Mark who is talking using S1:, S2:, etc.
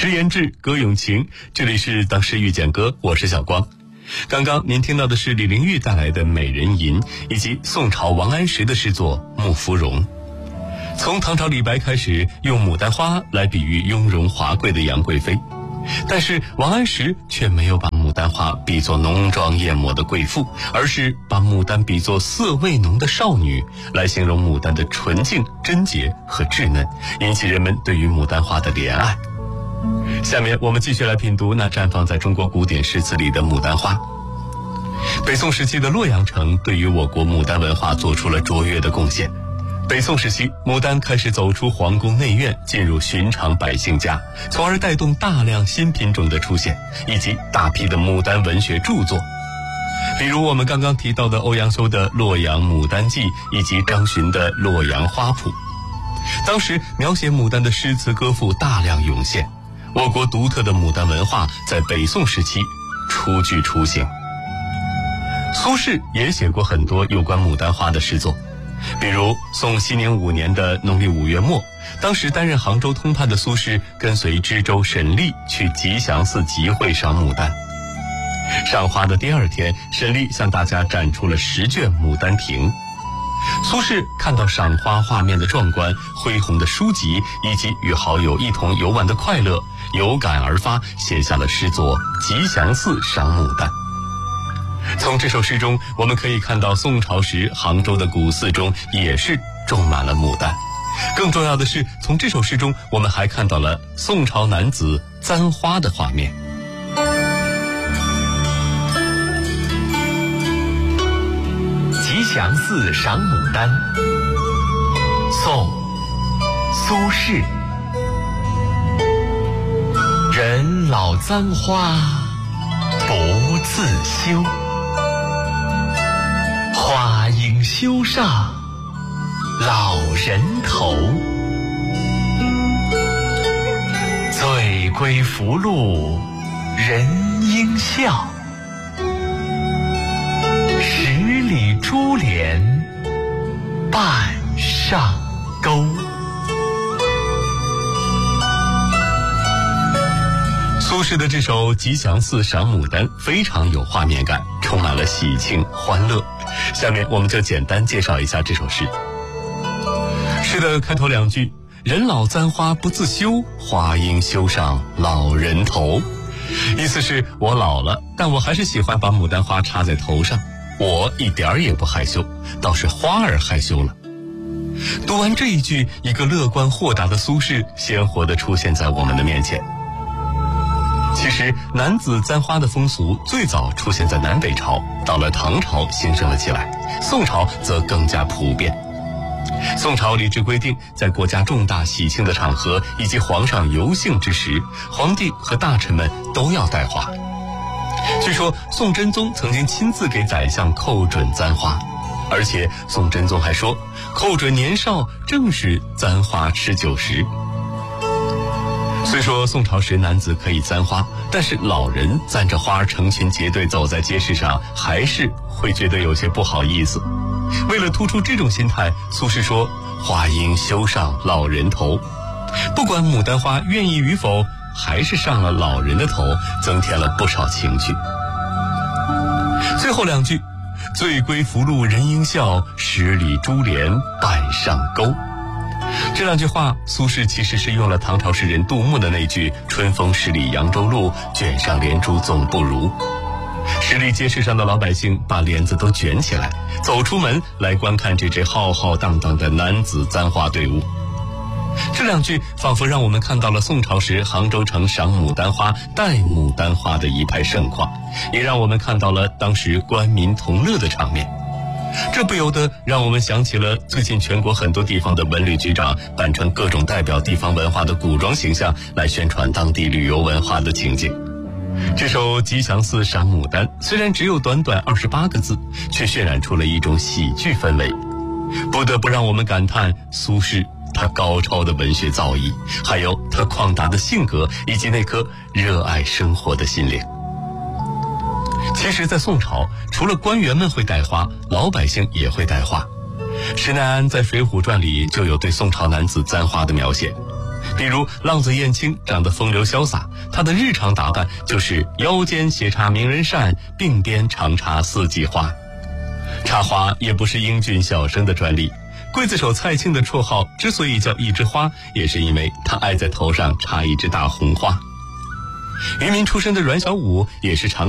S1: 诗言志，歌咏情，这里是当时遇见歌，我是小光。刚刚您听到的是李玲玉带来的《美人吟》，以及宋朝王安石的诗作《慕芙蓉》。从唐朝李白开始，用牡丹花来比喻雍容华贵的杨贵妃，但是王安石却没有把牡丹花比作浓妆艳抹的贵妇，而是把牡丹比作色味浓的少女，来形容牡丹的纯净、贞洁和稚嫩，引起人们对于牡丹花的怜爱。下面我们继续来品读那绽放在中国古典诗词里的牡丹花。北宋时期的洛阳城对于我国牡丹文化做出了卓越的贡献。北宋时期，牡丹开始走出皇宫内院，进入寻常百姓家，从而带动大量新品种的出现，以及大批的牡丹文学著作。比如我们刚刚提到的欧阳修的《洛阳牡丹记》，以及张巡的《洛阳花谱》。当时描写牡丹的诗词歌赋大量涌现，我国独特的牡丹文化在北宋时期初具雏形。苏轼也写过很多有关牡丹花的诗作，比如宋熙宁5年的农历5月末，当时担任杭州通判的苏轼跟随知州沈历去吉祥寺集会赏牡丹。赏花的第二天，沈历向大家展出了10卷《牡丹亭》。苏轼看到赏花画面的壮观、恢宏的书籍，以及与好友一同游玩的快乐，有感而发，写下了诗作《吉祥寺赏牡丹》。从这首诗中，我们可以看到宋朝时杭州的古寺中也是种满了牡丹。更重要的是，从这首诗中我们还看到了宋朝男子簪花的画面。
S2: 吉祥寺赏牡丹，宋·苏轼。人老簪花不自修，花应修上老人头。醉归扶路人应笑，10里珠帘半上钩。
S1: 苏轼的这首《吉祥寺赏牡丹》非常有画面感，充满了喜庆欢乐。下面我们就简单介绍一下这首诗。诗的开头2句，人老簪花不自修，花应修上老人头。意思是我老了，但我还是喜欢把牡丹花插在头上，我一点儿也不害羞，倒是花儿害羞了。读完这一句，一个乐观豁达的苏轼鲜活地出现在我们的面前。其实男子簪花的风俗最早出现在南北朝，到了唐朝兴盛了起来，宋朝则更加普遍。宋朝礼制规定，在国家重大喜庆的场合以及皇上游幸之时，皇帝和大臣们都要戴花。据说宋真宗曾经亲自给宰相寇准簪花，而且宋真宗还说，寇准年少正是簪花吃酒时。虽说宋朝时男子可以簪花，但是老人簪着花成群结队走在街市上，还是会觉得有些不好意思。为了突出这种心态，苏轼说，花应修上老人头。不管牡丹花愿意与否，还是上了老人的头，增添了不少情趣。最后2句，醉归扶路人应笑，10里珠帘半上钩。这2句话，苏轼其实是用了唐朝诗人杜牧的那句春风十里扬州路，卷上连珠总不如。十里街市上的老百姓把帘子都卷起来，走出门来观看这支浩浩荡荡的男子簪花队伍。这2句仿佛让我们看到了宋朝时杭州城赏牡丹花、戴牡丹花的一派盛况，也让我们看到了当时官民同乐的场面。这不由得让我们想起了最近全国很多地方的文旅局长扮成各种代表地方文化的古装形象来宣传当地旅游文化的情景。这首《吉祥寺赏牡丹》虽然只有短短28个字，却渲染出了一种喜剧氛围，不得不让我们感叹苏轼他高超的文学造诣，还有他旷达的性格以及那颗热爱生活的心灵。其实在宋朝，除了官员们会戴花，老百姓也会戴花。施耐庵在《水浒传》里就有对宋朝男子簪花的描写。 比如浪子燕青长得风流潇洒，他的日常打扮就是腰间斜插名人扇，鬓边长插四季花。插花也不是英俊小生的专利，刽子手蔡庆的绰号之所以叫一枝花，也是因为他爱在头上插一枝大红花。渔民出身的阮小五也是常